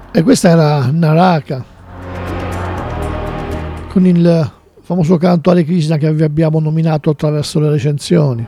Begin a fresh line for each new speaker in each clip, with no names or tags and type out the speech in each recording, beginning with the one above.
E questa era Naraka con il famoso canto Hare Krishna che vi abbiamo nominato attraverso le recensioni.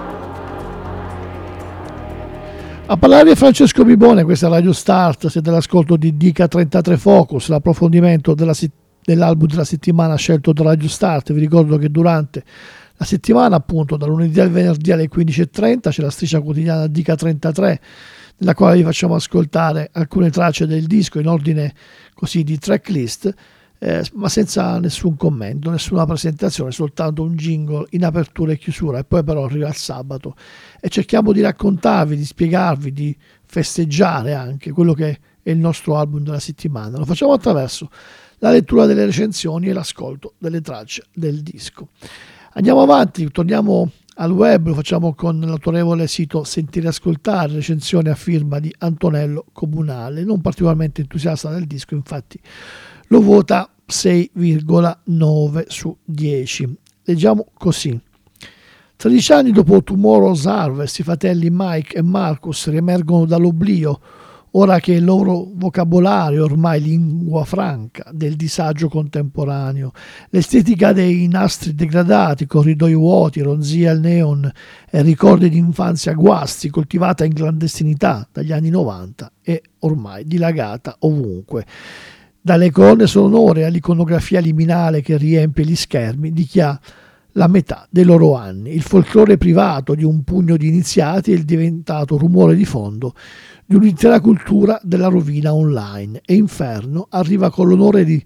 A parlare di Francesco Bibone, questa è Radio Start, siete all'ascolto di Dica 33 Focus, l'approfondimento dell'album della settimana scelto da Radio Start. Vi ricordo che durante la settimana, appunto, da lunedì al venerdì alle 15:30 c'è la striscia quotidiana Dica 33, nella quale vi facciamo ascoltare alcune tracce del disco in ordine così di tracklist, ma senza nessun commento, nessuna presentazione, soltanto un jingle in apertura e chiusura, e poi però arriva il sabato e cerchiamo di raccontarvi, di spiegarvi, di festeggiare anche quello che è il nostro album della settimana. Lo facciamo attraverso la lettura delle recensioni e l'ascolto delle tracce del disco. Andiamo avanti, torniamo al web, lo facciamo con l'autorevole sito Sentire Ascoltare, recensione a firma di Antonello Comunale, non particolarmente entusiasta del disco, infatti lo vota 6,9 su 10. Leggiamo così. 13 anni dopo Tomorrow's Harvest, i fratelli Mike e Marcus riemergono dall'oblio, ora che il loro vocabolario è ormai lingua franca del disagio contemporaneo. L'estetica dei nastri degradati, corridoi vuoti, ronzie al neon e ricordi di infanzia guasti, coltivata in clandestinità dagli anni 90 e ormai dilagata ovunque. Dalle colonne sonore all'iconografia liminale che riempie gli schermi di chi ha la metà dei loro anni. Il folklore privato di un pugno di iniziati è diventato rumore di fondo di un'intera cultura della rovina online, e Inferno arriva con l'onere di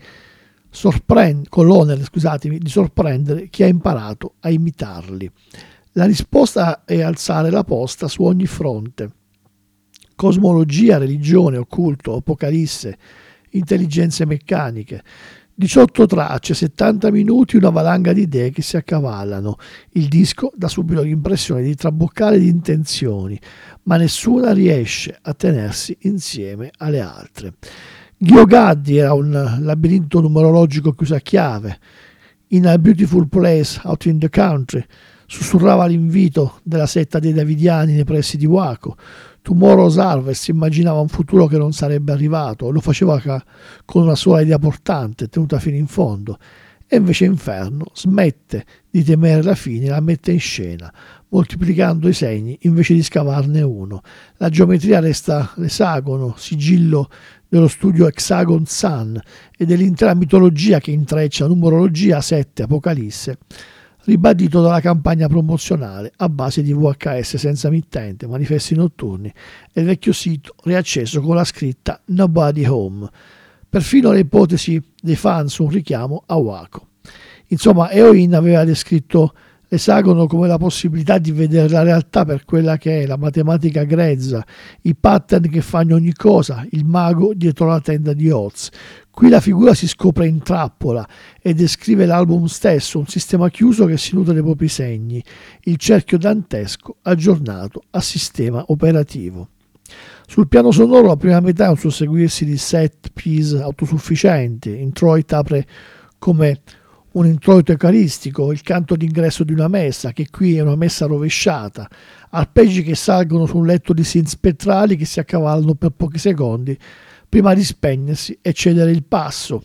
sorprendere chi ha imparato a imitarli. La risposta è alzare la posta su ogni fronte. Cosmologia, religione, occulto, apocalisse, intelligenze meccaniche. 18 tracce, 70 minuti, una valanga di idee che si accavallano. Il disco dà subito l'impressione di traboccare di intenzioni, ma nessuna riesce a tenersi insieme alle altre. Ghio Gaddi era un labirinto numerologico chiuso a chiave. In A Beautiful Place Out in the Country sussurrava l'invito della setta dei Davidiani nei pressi di Waco. Tomorrow's Harvest immaginava un futuro che non sarebbe arrivato, lo faceva con una sola idea portante, tenuta fino in fondo, e invece Inferno smette di temere la fine e la mette in scena, moltiplicando i segni invece di scavarne uno. La geometria resta l'esagono, sigillo dello studio Hexagon Sun e dell'intera mitologia che intreccia numerologia, sette, apocalisse, ribadito dalla campagna promozionale a base di VHS senza mittente, manifesti notturni e il vecchio sito riacceso con la scritta Nobody Home. Perfino le ipotesi dei fan su un richiamo a Waco. Insomma, Eoin aveva descritto l'esagono come la possibilità di vedere la realtà per quella che è, la matematica grezza, i pattern che fanno ogni cosa, il mago dietro la tenda di Oz. Qui la figura si scopre in trappola e descrive l'album stesso, un sistema chiuso che si nutre dei propri segni, il cerchio dantesco aggiornato a sistema operativo. Sul piano sonoro la prima metà è un susseguirsi di set piece autosufficienti. Introit apre come un introito eucaristico, il canto d'ingresso di una messa, che qui è una messa rovesciata, arpeggi che salgono su un letto di synth spettrali che si accavallano per pochi secondi prima di spegnersi e cedere il passo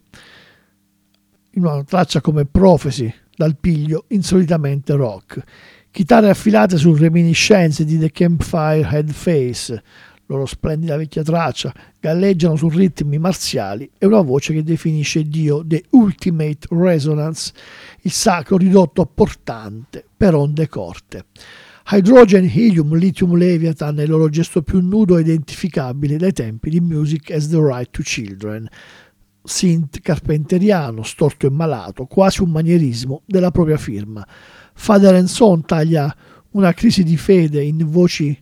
in una traccia come Prophecy, dal piglio insolitamente rock. Chitarre affilate su reminiscenze di The Campfire Head Face, loro splendida vecchia traccia, galleggiano su ritmi marziali e una voce che definisce Dio The Ultimate Resonance, il sacro ridotto a portante per onde corte. Hydrogen, Helium, Lithium Leviathan è il loro gesto più nudo e identificabile dai tempi di Music as the Right to Children. Synth carpenteriano, storto e malato, quasi un manierismo della propria firma. Father and Son taglia una crisi di fede in voci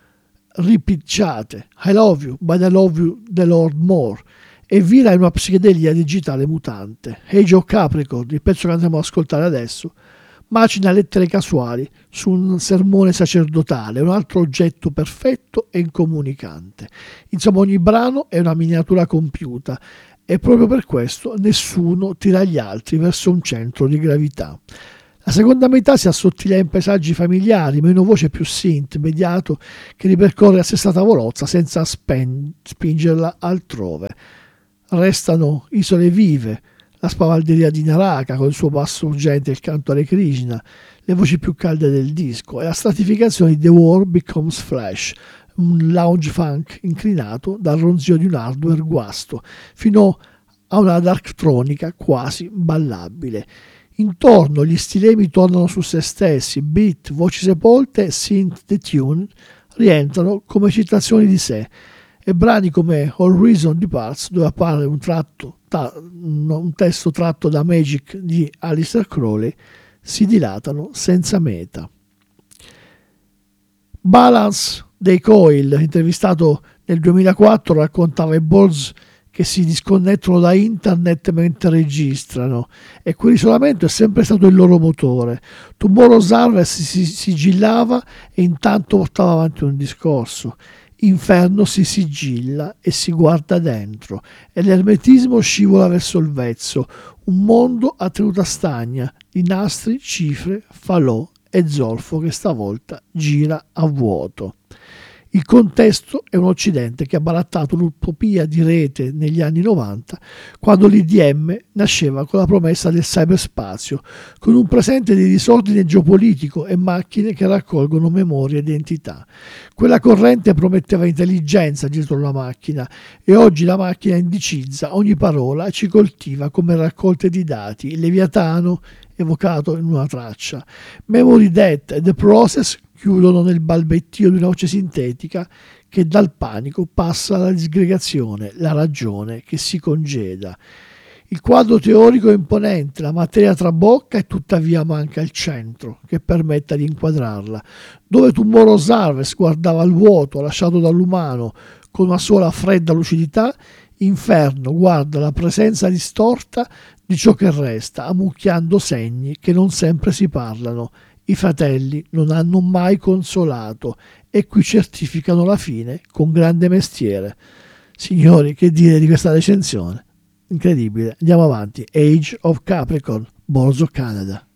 ripicciate, I love you, but I love you the Lord more, e vira in una psichedelia digitale mutante. Age of Capricorn, il pezzo che andiamo ad ascoltare adesso, macina lettere casuali su un sermone sacerdotale, un altro oggetto perfetto e incomunicante. Insomma, ogni brano è una miniatura compiuta e proprio per questo nessuno tira gli altri verso un centro di gravità. La seconda metà si assottiglia in paesaggi familiari, meno voce più synth, mediato, che ripercorre la stessa tavolozza senza spingerla altrove. Restano isole vive, la spavalderia di Naraka con il suo basso urgente e il canto alle Krishna, le voci più calde del disco e la stratificazione di The War Becomes Flash, un lounge funk inclinato dal ronzio di un hardware guasto fino a una darktronica quasi ballabile. Intorno gli stilemi tornano su se stessi, beat, voci sepolte, synth the tune rientrano come citazioni di sé e brani come All Reason Departs, dove appare un testo tratto da Magic di Aleister Crowley, si dilatano senza meta. Balance dei Coil, intervistato nel 2004, raccontava i Balls che si disconnettono da internet mentre registrano e quell'isolamento è sempre stato il loro motore. Tomorrow's Harvest si sigillava e intanto portava avanti un discorso. Inferno si sigilla e si guarda dentro e l'ermetismo scivola verso il vezzo, un mondo a tenuta stagna di nastri, cifre, falò e zolfo che stavolta gira a vuoto. Il contesto è un Occidente che ha barattato l'utopia di rete negli anni 90, quando l'IDM nasceva con la promessa del cyberspazio, con un presente di disordine geopolitico e macchine che raccolgono memoria e identità. Quella corrente prometteva intelligenza dietro la macchina e oggi la macchina indicizza ogni parola e ci coltiva come raccolte di dati, il Leviatano evocato in una traccia. Memory Death e The Process chiudono nel balbettio di una voce sintetica che dal panico passa alla disgregazione, la ragione che si congeda. Il quadro teorico è imponente, la materia trabocca e tuttavia manca il centro che permetta di inquadrarla. Dove Tomorrow's Harvest guardava il vuoto lasciato dall'umano con una sola fredda lucidità, Inferno guarda la presenza distorta di ciò che resta, ammucchiando segni che non sempre si parlano. I fratelli non hanno mai consolato e qui certificano la fine con grande mestiere. Signori, che dire di questa recensione? Incredibile. Andiamo avanti. Age of Capricorn, Borzo Canada.